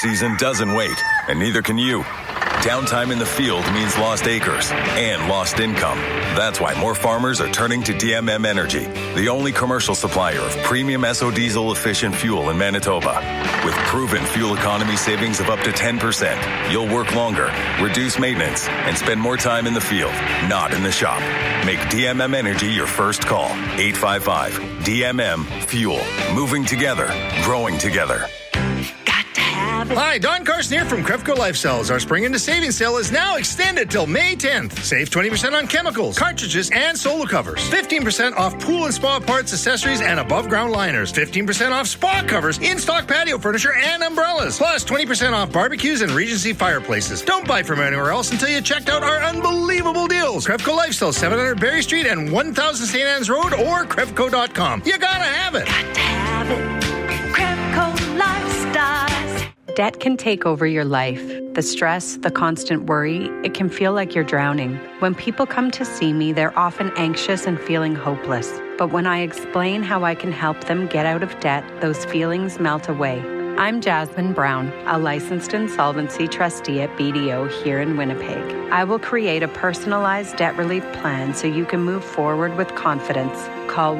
Season doesn't wait, and neither can you. Downtime in the field means lost acres and lost income. That's why more farmers are turning to DMM Energy, the only commercial supplier of premium Esso diesel efficient fuel in Manitoba. With proven fuel economy savings of up to 10%, you'll work longer, reduce maintenance, and spend more time in the field, not in the shop. Make DMM Energy your first call. 855-DMM Fuel. Moving together, growing together. Hi, Don Carson here from Crevco Lifestyles. Our spring into savings sale is now extended till May 10th. Save 20% on chemicals, cartridges, and solo covers. 15% off pool and spa parts, accessories, and above-ground liners. 15% off spa covers, in-stock patio furniture, and umbrellas. Plus 20% off barbecues and Regency fireplaces. Don't buy from anywhere else until you checked out our unbelievable deals. Crevco Lifestyles, 700 Berry Street and 1000 St. Anne's Road or Crevco.com. You gotta have it. Got to have it. Crevco Lifestyles. Debt can take over your life. The stress, the constant worry, it can feel like you're drowning. When people come to see me, they're often anxious and feeling hopeless. But when I explain how I can help them get out of debt, those feelings melt away. I'm Jasmine Brown, a licensed insolvency trustee at BDO here in Winnipeg. I will create a personalized debt relief plan so you can move forward with confidence. Call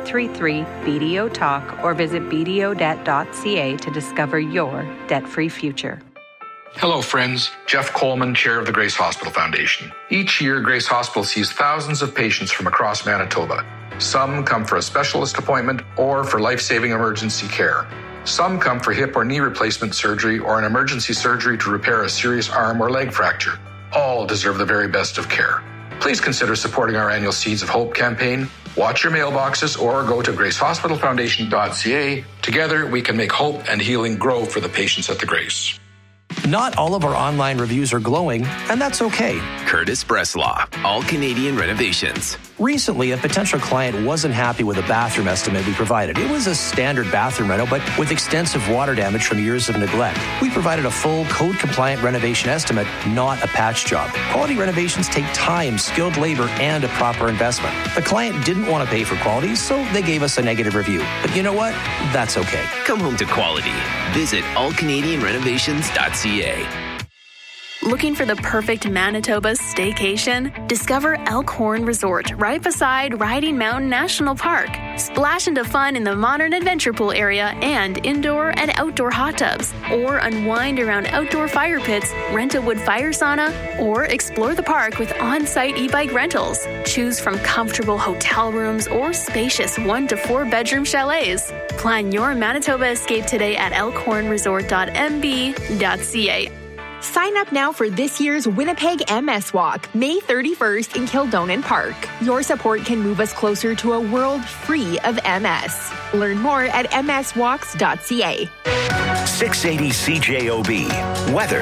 1-833-BDO-TALK or visit bdodebt.ca to discover your debt-free future. Hello, friends. Jeff Coleman, chair of the Grace Hospital Foundation. Each year, Grace Hospital sees thousands of patients from across Manitoba. Some come for a specialist appointment or for life-saving emergency care. Some come for hip or knee replacement surgery or an emergency surgery to repair a serious arm or leg fracture. All deserve the very best of care. Please consider supporting our annual Seeds of Hope campaign. Watch your mailboxes or go to gracehospitalfoundation.ca. Together, we can make hope and healing grow for the patients at the Grace. Not all of our online reviews are glowing, and that's okay. Curtis Breslaw, All Canadian Renovations. Recently, a potential client wasn't happy with a bathroom estimate we provided. It was a standard bathroom reno, but with extensive water damage from years of neglect. We provided a full code-compliant renovation estimate, not a patch job. Quality renovations take time, skilled labor, and a proper investment. The client didn't want to pay for quality, so they gave us a negative review. But you know what? That's okay. Come home to quality. Visit allcanadianrenovations.ca. Looking for the perfect Manitoba staycation? Discover Elkhorn Resort, right beside Riding Mountain National Park. Splash into fun in the modern adventure pool area and indoor and outdoor hot tubs. Or unwind around outdoor fire pits, rent a wood fire sauna, or explore the park with on-site e-bike rentals. Choose from comfortable hotel rooms or spacious 1 to 4 bedroom chalets. Plan your Manitoba escape today at elkhornresort.mb.ca. Sign up now for this year's Winnipeg MS Walk, May 31st in Kildonan Park. Your support can move us closer to a world free of MS. Learn more at mswalks.ca. 680 CJOB. Weather.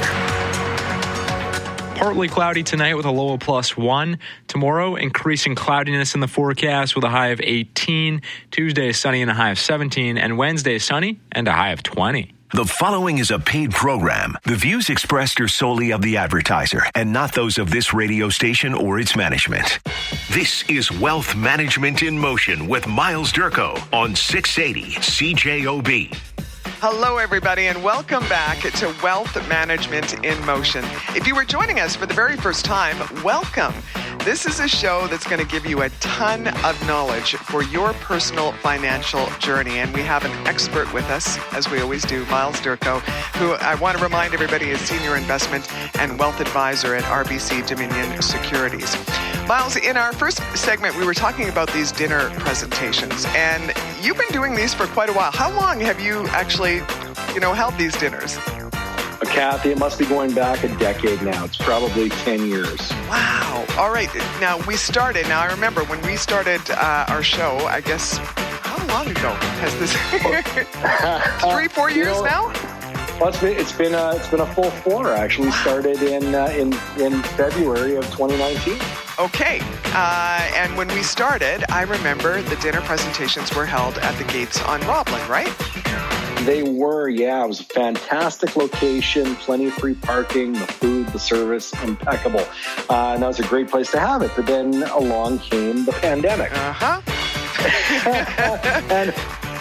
Partly cloudy tonight with a low of +1. Tomorrow, increasing cloudiness in the forecast with a high of 18. Tuesday is sunny and a high of 17. And Wednesday is sunny and a high of 20. The following is a paid program. The views expressed are solely of the advertiser and not those of this radio station or its management. This is Wealth Management in Motion with Miles Durko on 680 CJOB. Hello, everybody, and welcome back to Wealth Management in Motion. If you were joining us for the very first time, welcome. This is a show that's going to give you a ton of knowledge for your personal financial journey. And we have an expert with us, as we always do, Miles Durko, who I want to remind everybody is Senior Investment and Wealth Advisor at RBC Dominion Securities. Miles, in our first segment, we were talking about these dinner presentations, and you've been doing these for quite a while. How long have you actually, held these dinners? Kathy, it must be going back a decade now. It's probably 10 years. Wow. All right. Now, I remember when we started our show, I guess, how long ago has this? 3-4 years now? Well, it's been a full 4, actually. Wow. Started in February of 2019. Okay. And when we started, I remember the dinner presentations were held at the Gates on Roblin, right? They were, yeah. It was a fantastic location, plenty of free parking, the food, the service, impeccable. And that was a great place to have it. But then along came the pandemic. Uh-huh. And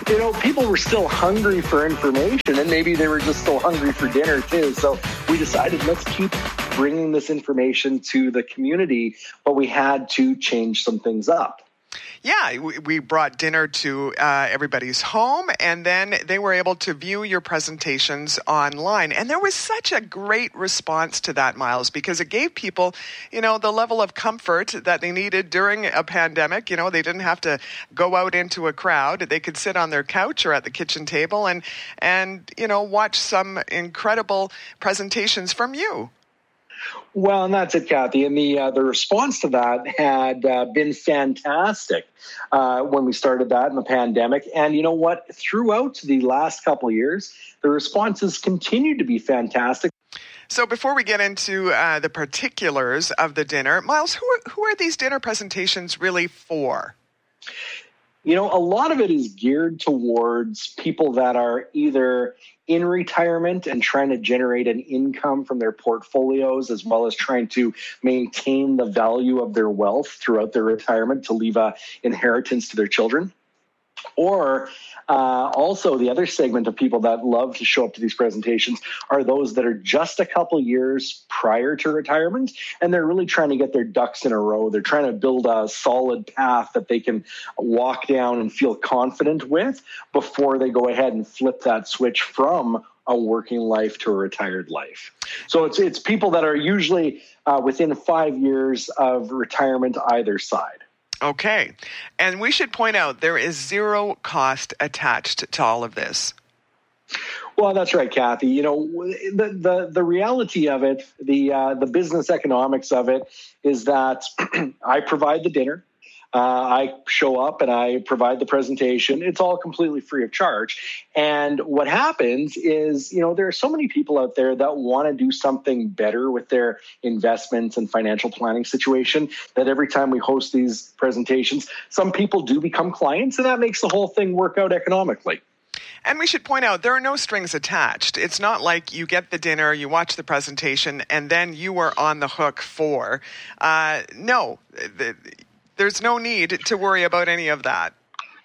people were still hungry for information, and maybe they were just still hungry for dinner too. So we decided, let's keep bringing this information to the community, but we had to change some things up. Yeah, we brought dinner to everybody's home, and then they were able to view your presentations online. And there was such a great response to that, Miles, because it gave people, the level of comfort that they needed during a pandemic. They didn't have to go out into a crowd. They could sit on their couch or at the kitchen table and watch some incredible presentations from you. Well, and that's it, Kathy. And the response to that had been fantastic when we started that in the pandemic. And you know what? Throughout the last couple of years, the responses continued to be fantastic. So before we get into the particulars of the dinner, Miles, who are these dinner presentations really for? A lot of it is geared towards people that are either in retirement and trying to generate an income from their portfolios, as well as trying to maintain the value of their wealth throughout their retirement to leave an inheritance to their children. Or also the other segment of people that love to show up to these presentations are those that are just a couple years prior to retirement, and they're really trying to get their ducks in a row. They're trying to build a solid path that they can walk down and feel confident with before they go ahead and flip that switch from a working life to a retired life. So it's people that are usually within 5 years of retirement either side. Okay. And we should point out there is zero cost attached to all of this. Well, that's right, Kathy. The reality of it, the business economics of it is that I provide the dinner. I show up and I provide the presentation. It's all completely free of charge. And what happens is, there are so many people out there that want to do something better with their investments and financial planning situation that every time we host these presentations, some people do become clients, and that makes the whole thing work out economically. And we should point out, there are no strings attached. It's not like you get the dinner, you watch the presentation, and then you are on the hook for. There's no need to worry about any of that.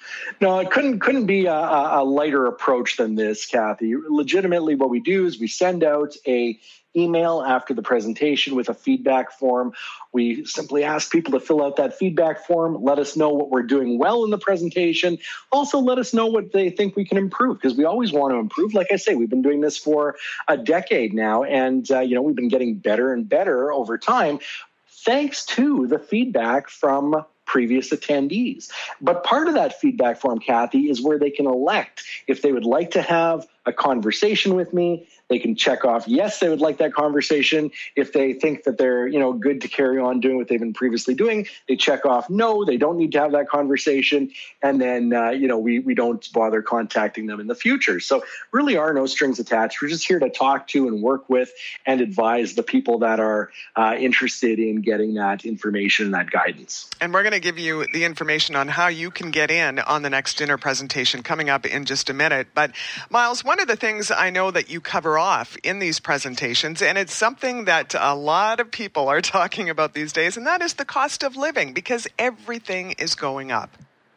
No, it couldn't be a lighter approach than this, Kathy. Legitimately, what we do is we send out a email after the presentation with a feedback form. We simply ask people to fill out that feedback form, let us know what we're doing well in the presentation. Also, let us know what they think we can improve, because we always want to improve. Like I say, we've been doing this for a decade now, and we've been getting better and better over time, thanks to the feedback from previous attendees. But part of that feedback form, Kathy, is where they can elect if they would like to have a conversation with me. They can check off, yes, they would like that conversation. If they think that they're, good to carry on doing what they've been previously doing, they check off, no, they don't need to have that conversation. And then, we don't bother contacting them in the future. So really are no strings attached. We're just here to talk to and work with and advise the people that are interested in getting that information and that guidance. And we're going to give you the information on how you can get in on the next dinner presentation coming up in just a minute. But Miles, one of the things I know that you cover off in these presentations, and it's something that a lot of people are talking about these days, and that is the cost of living, because everything is going up.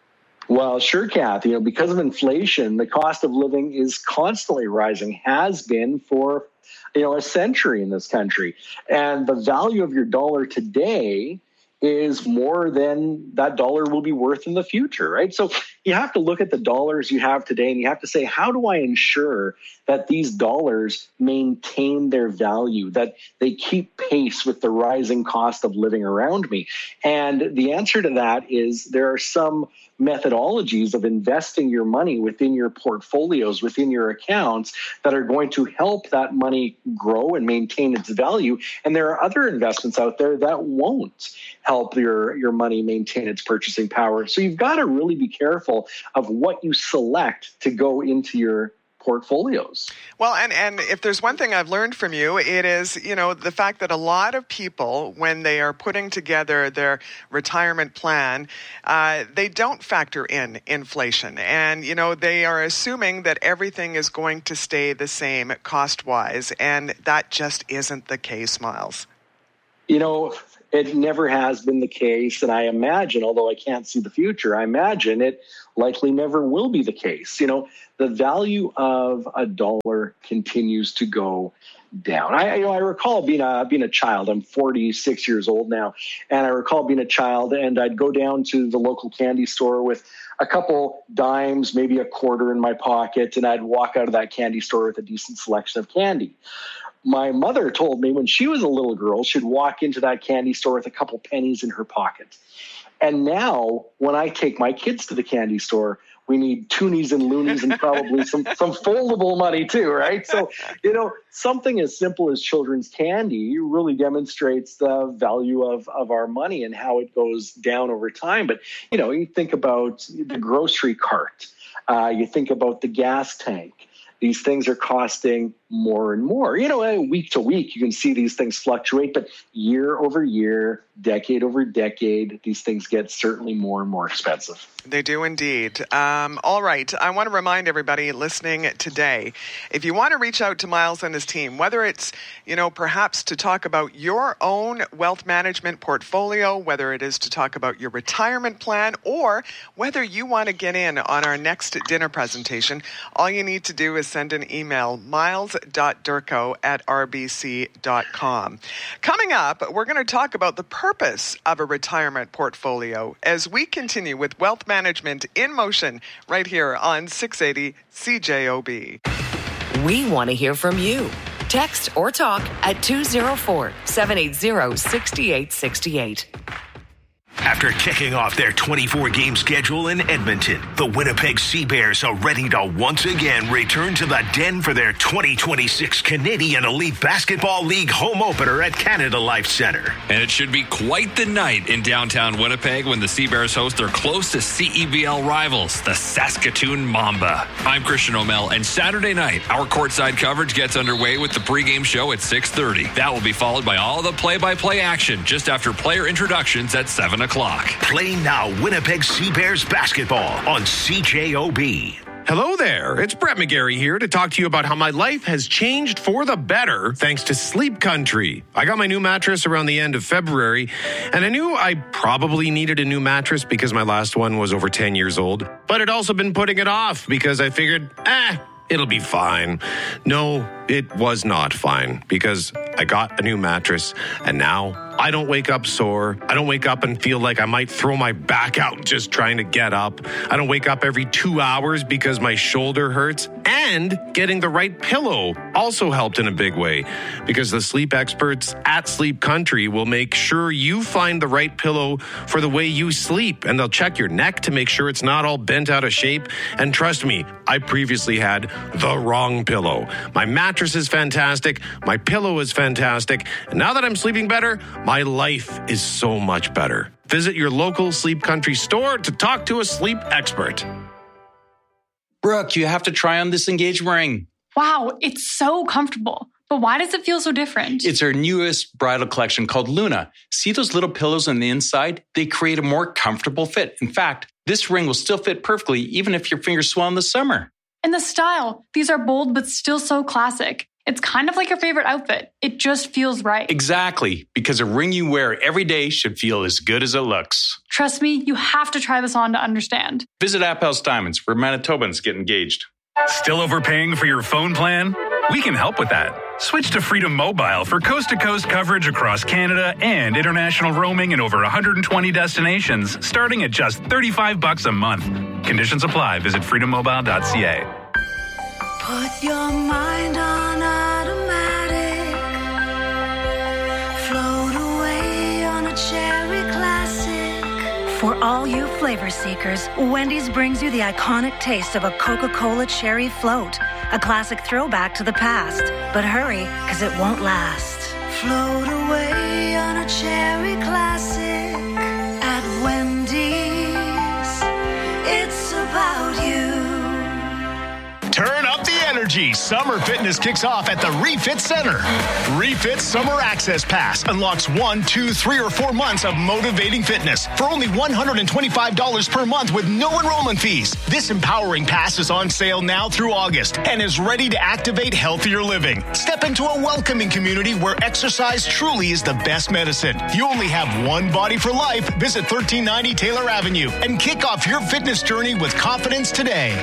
Well, sure, Kathy. Because of inflation, the cost of living is constantly rising, has been for a century in this country. And the value of your dollar today is more than that dollar will be worth in the future, right? So you have to look at the dollars you have today, and you have to say, how do I ensure that these dollars maintain their value, that they keep pace with the rising cost of living around me? And the answer to that is there are some methodologies of investing your money within your portfolios, within your accounts, that are going to help that money grow and maintain its value. And there are other investments out there that won't help your money maintain its purchasing power. So you've got to really be careful of what you select to go into your portfolios. Well, and if there's one thing I've learned from you, it is, the fact that a lot of people, when they are putting together their retirement plan, they don't factor in inflation. And, they are assuming that everything is going to stay the same cost-wise. And that just isn't the case, Miles. It never has been the case. And I imagine, although I can't see the future, I imagine it likely never will be the case. The value of a dollar continues to go down. I recall being a child. I'm 46 years old now, and I recall being a child, and I'd go down to the local candy store with a couple dimes, maybe a quarter in my pocket, and I'd walk out of that candy store with a decent selection of candy. My mother told me when she was a little girl, she'd walk into that candy store with a couple pennies in her pocket. And now, when I take my kids to the candy store, we need toonies and loonies and probably some foldable money too, right? So, something as simple as children's candy really demonstrates the value of our money and how it goes down over time. But, you think about the grocery cart, you think about the gas tank. These things are costing more and more. Week to week, you can see these things fluctuate, but year over year, decade over decade, these things get certainly more and more expensive. They do indeed. All right. I want to remind everybody listening today, if you want to reach out to Miles and his team, whether it's, perhaps to talk about your own wealth management portfolio, whether it is to talk about your retirement plan, or whether you want to get in on our next dinner presentation, all you need to do is send an email, miles.durko@rbc.com. Coming up, we're going to talk about the purpose of a retirement portfolio as we continue with Wealth Management in Motion right here on 680 CJOB. We want to hear from you. Text or talk at 204-780-6868. After kicking off their 24-game schedule in Edmonton, the Winnipeg Sea Bears are ready to once again return to the Den for their 2026 Canadian Elite Basketball League home opener at Canada Life Centre. And it should be quite the night in downtown Winnipeg when the Sea Bears host their closest CEBL rivals, the Saskatoon Mamba. I'm Christian O'Mell, and Saturday night, our courtside coverage gets underway with the pregame show at 6:30. That will be followed by all the play-by-play action just after player introductions at 7 o'clock. Play now Winnipeg Sea Bears basketball on CJOB. Hello there. It's Brett McGarry here to talk to you about how my life has changed for the better thanks to Sleep Country. I got my new mattress around the end of February, and I knew I probably needed a new mattress because my last one was over 10 years old. But I'd also been putting it off because I figured, it'll be fine. No, it was not fine because I got a new mattress, and now I don't wake up sore. I don't wake up and feel like I might throw my back out just trying to get up. I don't wake up every 2 hours because my shoulder hurts. And getting the right pillow also helped in a big way because the sleep experts at Sleep Country will make sure you find the right pillow for the way you sleep. And they'll check your neck to make sure it's not all bent out of shape. And trust me, I previously had the wrong pillow. My mattress is fantastic. My pillow is fantastic. And now that I'm sleeping better, my life is so much better. Visit your local Sleep Country store to talk to a sleep expert. Brooke, you have to try on this engagement ring. Wow, it's so comfortable. But why does it feel so different? It's our newest bridal collection called Luna. See those little pillows on the inside? They create a more comfortable fit. In fact, this ring will still fit perfectly even if your fingers swell in the summer. And the style. These are bold but still so classic. It's kind of like your favorite outfit. It just feels right. Exactly, because a ring you wear every day should feel as good as it looks. Trust me, you have to try this on to understand. Visit Appel's Diamonds, where Manitobans get engaged. Still overpaying for your phone plan? We can help with that. Switch to Freedom Mobile for coast-to-coast coverage across Canada and international roaming in over 120 destinations, starting at just $35 a month. Conditions apply. Visit freedommobile.ca. Put your mind on automatic. Float away on a cherry classic. For all you flavor seekers, Wendy's brings you the iconic taste of a Coca-Cola Cherry Float, a classic throwback to the past. But hurry, because it won't last. Float away on a cherry classic at Wendy's. It's about you. Turn up the energy energy. Summer fitness kicks off at the Refit Center. Refit Summer Access Pass unlocks 1, 2, 3, or 4 months of motivating fitness for only $125 per month with no enrollment fees. This empowering pass is on sale now through August and is ready to activate healthier living. Step into a welcoming community where exercise truly is the best medicine. You only have one body for life. Visit 1390 Taylor Avenue and kick off your fitness journey with confidence today.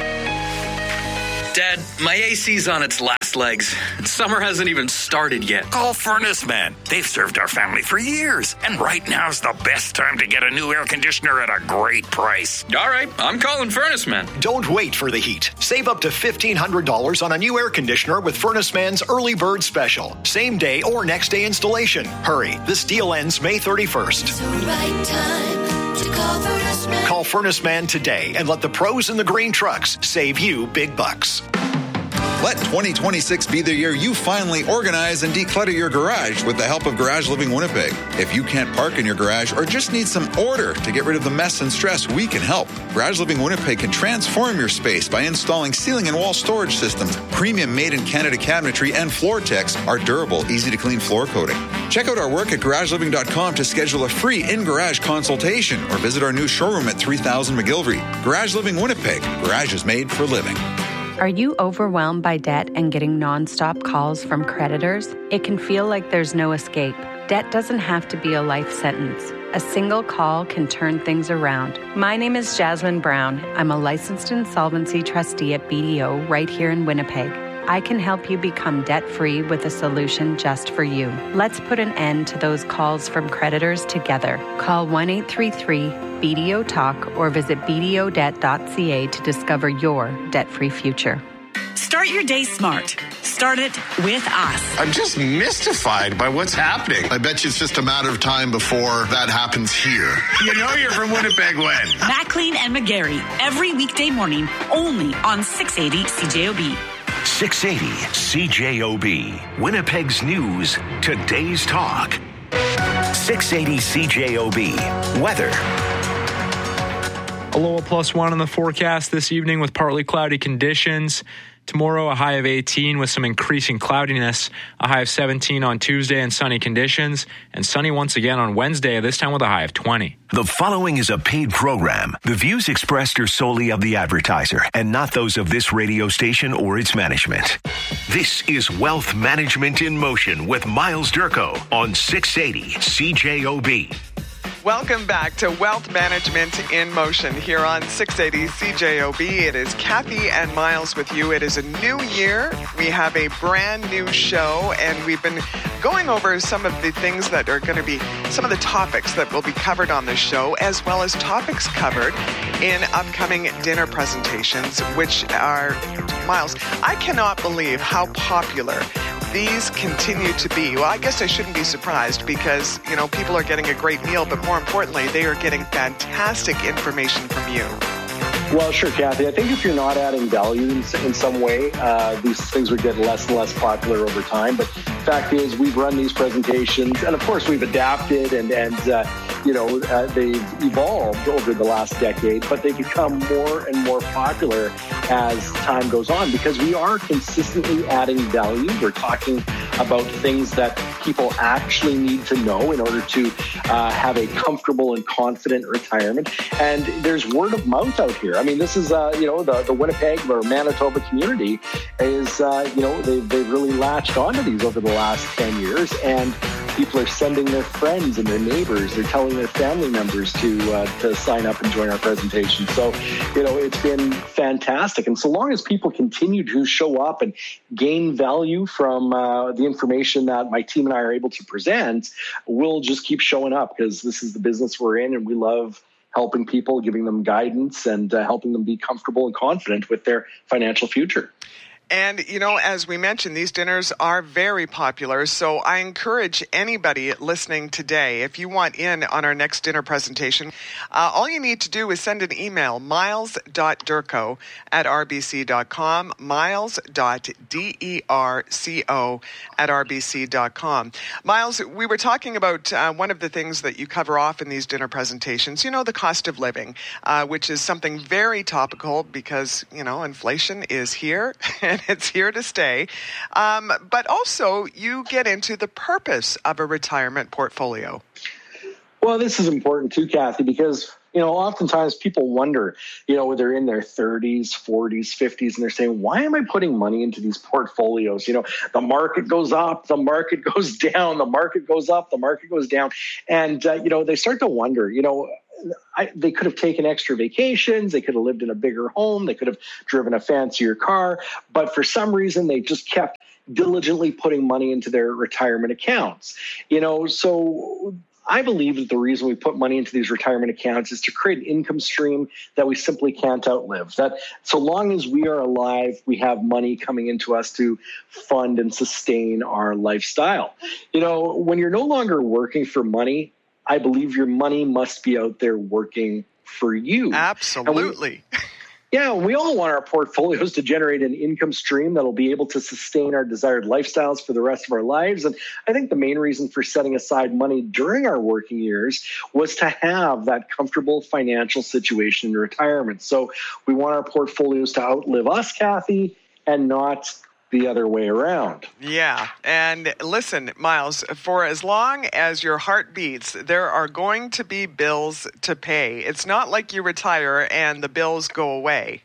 Dad, my AC's on its last legs. Summer hasn't even started yet. Call Furnace Man. They've served our family for years. And right now's the best time to get a new air conditioner at a great price. All right, I'm calling Furnace Man. Don't wait for the heat. Save up to $1,500 on a new air conditioner with Furnace Man's Early Bird Special. Same day or next day installation. Hurry, this deal ends May 31st. It's the right time to call Furnace Man. Call Furnace Man today and let the pros in the green trucks save you big bucks. Let 2026 be the year you finally organize and declutter your garage with the help of Garage Living Winnipeg. If you can't park in your garage or just need some order to get rid of the mess and stress, we can help. Garage Living Winnipeg can transform your space by installing ceiling and wall storage systems, premium made-in-Canada cabinetry, and Floor-Tex, our durable, easy-to-clean floor coating. Check out our work at garageliving.com to schedule a free in-garage consultation or visit our new showroom at 3000 McGillivray. Garage Living Winnipeg. Garage is made for living. Are you overwhelmed by debt and getting nonstop calls from creditors? It can feel like there's no escape. Debt doesn't have to be a life sentence. A single call can turn things around. My name is Jasmine Brown. I'm a licensed insolvency trustee at BDO right here in Winnipeg. I can help you become debt-free with a solution just for you. Let's put an end to those calls from creditors together. Call 1-833-BDO-TALK or visit bdodebt.ca to discover your debt-free future. Start your day smart. Start it with us. I'm just mystified by what's happening. I bet you it's just a matter of time before that happens here. You know you're from Winnipeg when? McLean and McGarry, every weekday morning, only on 680 CJOB. 680 CJOB. Winnipeg's news, today's talk. 680 CJOB. Weather. A low of +1 in the forecast this evening with partly cloudy conditions. Tomorrow, a high of 18 with some increasing cloudiness. A high of 17 on Tuesday and sunny conditions. And sunny once again on Wednesday, this time with a high of 20. The following is a paid program. The views expressed are solely of the advertiser and not those of this radio station or its management. This is Wealth Management in Motion with Miles Durko on 680 CJOB. Welcome back to Wealth Management in Motion here on 680 CJOB. It is Kathy and Miles with you. It is a new year. We have a brand new show, and we've been going over some of the things that are going to be some of the topics that will be covered on this show, as well as topics covered in upcoming dinner presentations, which are, Miles, I cannot believe how popular these continue to be. Well, I guess I shouldn't be surprised because, you know, people are getting a great meal, but more importantly, they are getting fantastic information from you. Well, sure, Kathy. I think if you're not adding value in some way, these things would get less and less popular over time. But the fact is, we've run these presentations, and of course, we've adapted and they've evolved over the last decade, but they become more and more popular as time goes on because we are consistently adding value. We're talking about things that people actually need to know in order to have a comfortable and confident retirement. And there's word of mouth out here. I mean, this is, the Winnipeg or Manitoba community is, they've really latched onto these over the last 10 years. And people are sending their friends and their neighbors. They're telling their family members to sign up and join our presentation. So, it's been fantastic. And so long as people continue to show up and gain value from the information that my team and I are able to present, we'll just keep showing up because this is the business we're in, and we love helping people, giving them guidance, and helping them be comfortable and confident with their financial future. And, as we mentioned, these dinners are very popular. So I encourage anybody listening today, if you want in on our next dinner presentation, all you need to do is send an email, miles.durko@rbc.com, miles.derco@rbc.com. Miles, we were talking about one of the things that you cover off in these dinner presentations, the cost of living, which is something very topical because, inflation is here. and it's here to stay. But also, you get into the purpose of a retirement portfolio. Well, this is important too, Kathy, because oftentimes people wonder, they're in their 30s, 40s, 50s, and they're saying, why am I putting money into these portfolios? The market goes up, the market goes down, the market goes up, the market goes down. And, they start to wonder, they could have taken extra vacations. They could have lived in a bigger home. They could have driven a fancier car. But for some reason, they just kept diligently putting money into their retirement accounts. So I believe that the reason we put money into these retirement accounts is to create an income stream that we simply can't outlive. That so long as we are alive, we have money coming into us to fund and sustain our lifestyle. When you're no longer working for money, I believe your money must be out there working for you. Absolutely. We all want our portfolios to generate an income stream that'll be able to sustain our desired lifestyles for the rest of our lives. And I think the main reason for setting aside money during our working years was to have that comfortable financial situation in retirement. So we want our portfolios to outlive us, Kathy, and not the other way around. Yeah. And listen, Miles, for as long as your heart beats, there are going to be bills to pay. It's not like you retire and the bills go away.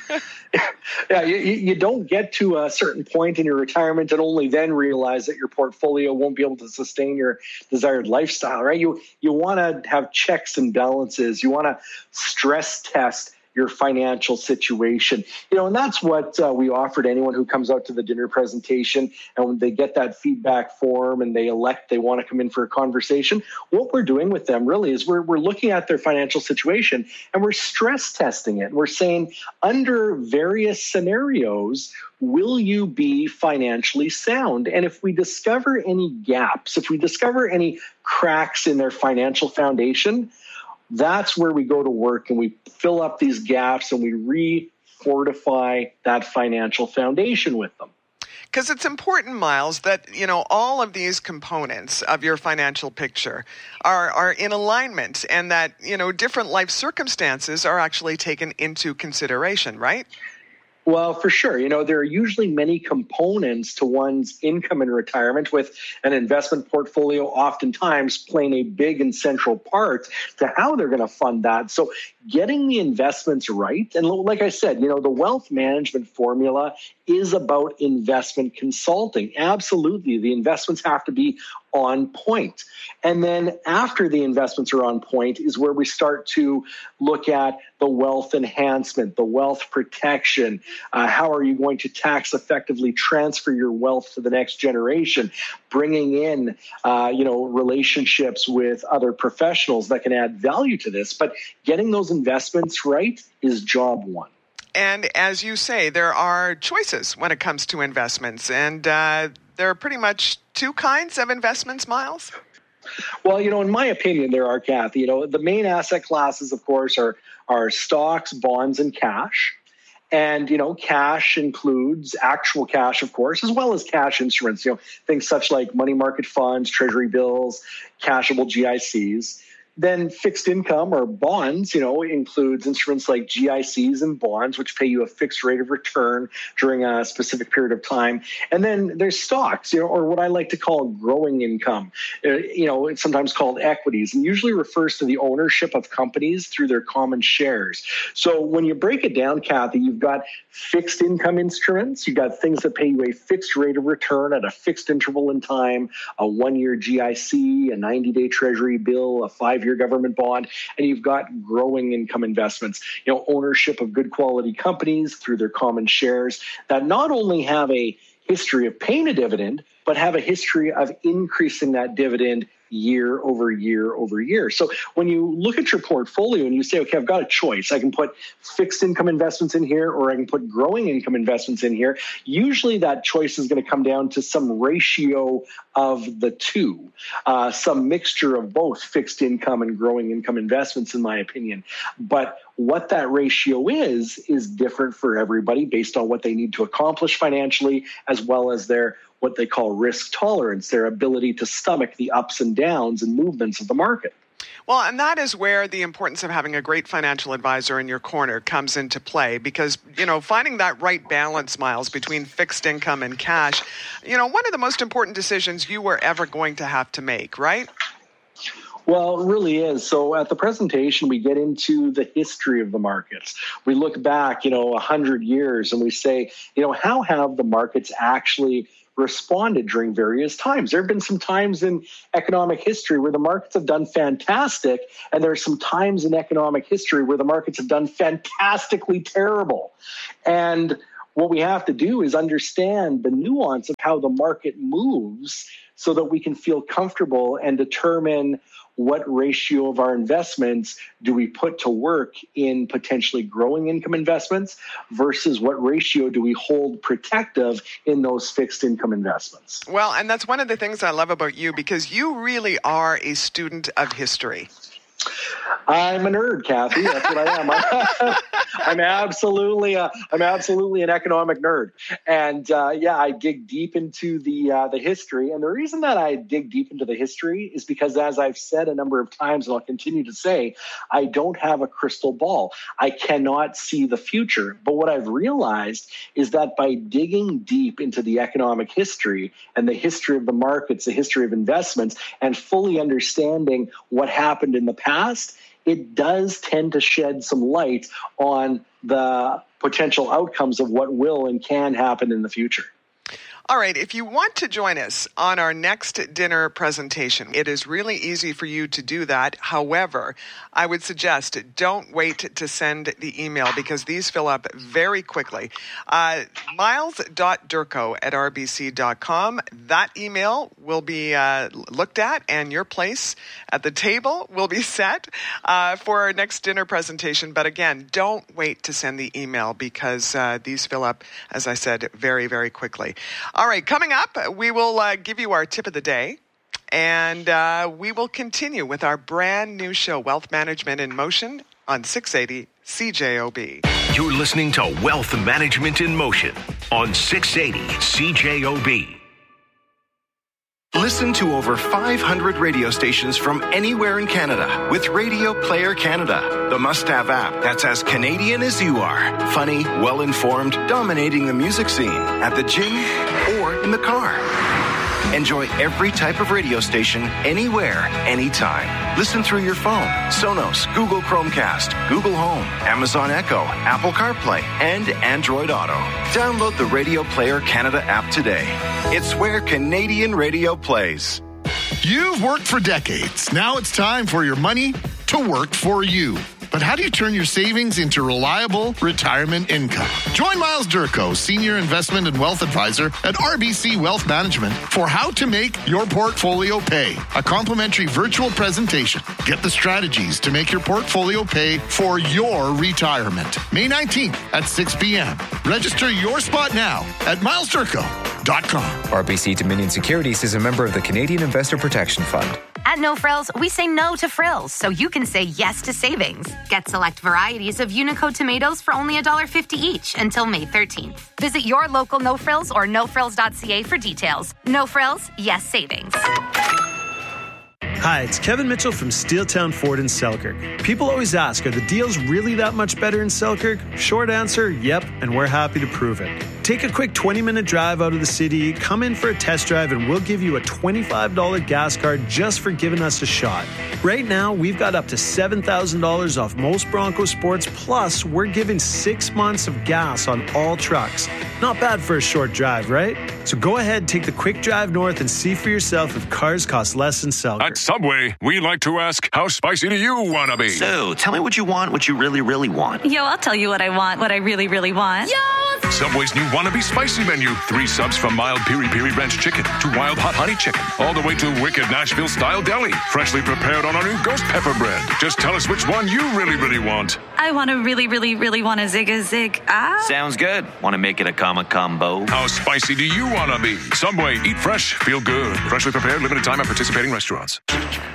Yeah, you don't get to a certain point in your retirement and only then realize that your portfolio won't be able to sustain your desired lifestyle, right? You want to have checks and balances. You want to stress test your financial situation, and that's what we offer to anyone who comes out to the dinner presentation. And when they get that feedback form and they want to come in for a conversation, what we're doing with them really is we're looking at their financial situation and we're stress testing it. We're saying, under various scenarios, will you be financially sound? And if we discover any gaps, if we discover any cracks in their financial foundation, that's where we go to work and we fill up these gaps and we re-fortify that financial foundation with them. Because it's important, Miles, that, all of these components of your financial picture are in alignment and that, different life circumstances are actually taken into consideration, right? Well, for sure. There are usually many components to one's income in retirement, with an investment portfolio oftentimes playing a big and central part to how they're going to fund that. So getting the investments right. And like I said, the wealth management formula is about investment consulting. Absolutely. The investments have to be on point. And then after the investments are on point is where we start to look at the wealth enhancement, the wealth protection. How are you going to tax effectively transfer your wealth to the next generation? Bringing in, relationships with other professionals that can add value to this. But getting those investments right is job one. And as you say, there are choices when it comes to investments. And there are pretty much two kinds of investments, Miles? Well, in my opinion, there are, Kathy. The main asset classes, of course, are stocks, bonds, and cash. And, cash includes actual cash, of course, as well as cash instruments, things such like money market funds, treasury bills, cashable GICs. Then fixed income or bonds, includes instruments like GICs and bonds, which pay you a fixed rate of return during a specific period of time. And then there's stocks, or what I like to call growing income. It's sometimes called equities, and usually refers to the ownership of companies through their common shares. So when you break it down, Kathy, you've got fixed income instruments. You've got things that pay you a fixed rate of return at a fixed interval in time, a 1-year GIC, a 90-day treasury bill, a 5-year government bond, and you've got growing income investments, ownership of good quality companies through their common shares that not only have a history of paying a dividend, but have a history of increasing that dividend year over year over year. So when you look at your portfolio and you say, okay, I've got a choice. I can put fixed income investments in here, or I can put growing income investments in here. Usually that choice is going to come down to some ratio of the two, some mixture of both fixed income and growing income investments, in my opinion. But what that ratio is different for everybody based on what they need to accomplish financially, as well as their what they call risk tolerance, their ability to stomach the ups and downs and movements of the market. Well, and that is where the importance of having a great financial advisor in your corner comes into play because, finding that right balance, Miles, between fixed income and cash, one of the most important decisions you were ever going to have to make, right? Well, it really is. So at the presentation, we get into the history of the markets. We look back, 100 years and we say, how have the markets actually responded during various times? There have been some times in economic history where the markets have done fantastic, and there are some times in economic history where the markets have done fantastically terrible. And what we have to do is understand the nuance of how the market moves so that we can feel comfortable and determine what ratio of our investments do we put to work in potentially growing income investments versus what ratio do we hold protective in those fixed income investments. Well, and that's one of the things I love about you because you really are a student of history. I'm a nerd, Kathy. That's what I am. I'm absolutely an economic nerd, and I dig deep into the history. And the reason that I dig deep into the history is because, as I've said a number of times, and I'll continue to say, I don't have a crystal ball. I cannot see the future. But what I've realized is that by digging deep into the economic history and the history of the markets, the history of investments, and fully understanding what happened in the past, it does tend to shed some light on the potential outcomes of what will and can happen in the future. All right, if you want to join us on our next dinner presentation, it is really easy for you to do that. However, I would suggest don't wait to send the email because these fill up very quickly. miles.durko@rbc.com. That email will be looked at and your place at the table will be set for our next dinner presentation. But again, don't wait to send the email because these fill up, as I said, very, very quickly. All right, coming up, we will give you our tip of the day, and we will continue with our brand new show, Wealth Management in Motion, on 680 CJOB. You're listening to Wealth Management in Motion on 680 CJOB. Listen to over 500 radio stations from anywhere in Canada with Radio Player Canada, the must-have app that's as Canadian as you are. Funny, well-informed, dominating the music scene at the gym or in the car. Enjoy every type of radio station, anywhere, anytime. Listen through your phone, Sonos, Google Chromecast, Google Home, Amazon Echo, Apple CarPlay, and Android Auto. Download the Radio Player Canada app today. It's where Canadian radio plays. You've worked for decades. Now it's time for your money to work for you. But how do you turn your savings into reliable retirement income? Join Miles Durko, Senior Investment and Wealth Advisor at RBC Wealth Management for How to Make Your Portfolio Pay, a complimentary virtual presentation. Get the strategies to make your portfolio pay for your retirement. May 19th at 6 p.m. Register your spot now at milesdurko.com. RBC Dominion Securities is a member of the Canadian Investor Protection Fund. At No Frills, we say no to frills so you can say yes to savings. Get select varieties of Unico tomatoes for only $1.50 each until May 13th. Visit your local No Frills or nofrills.ca for details. No Frills, yes savings. Hi, it's Kevin Mitchell from Steeltown Ford in Selkirk. People always ask, are the deals really that much better in Selkirk? Short answer, yep, and we're happy to prove it. Take a quick 20-minute drive out of the city, come in for a test drive, and we'll give you a $25 gas card just for giving us a shot. Right now, we've got up to $7,000 off most Bronco Sports, plus we're giving 6 months of gas on all trucks. Not bad for a short drive, right? So go ahead, take the quick drive north and see for yourself if cars cost less in Selkirk. At Subway, we like to ask, how spicy do you want to be? So, tell me what you want, what you really, really want. Yo, I'll tell you what I want, what I really, really want. Yo! Subway's new Wannabe Spicy menu. 3 subs from mild Piri Piri Ranch Chicken to wild hot honey chicken. All the way to wicked Nashville-style deli. Freshly prepared on our new ghost pepper bread. Just tell us which one you really, really want. I want to really, really, really want a zig. Sounds good. Want to make it a combo? How spicy do you want to be? Subway, eat fresh, feel good. Freshly prepared, limited time at participating restaurants.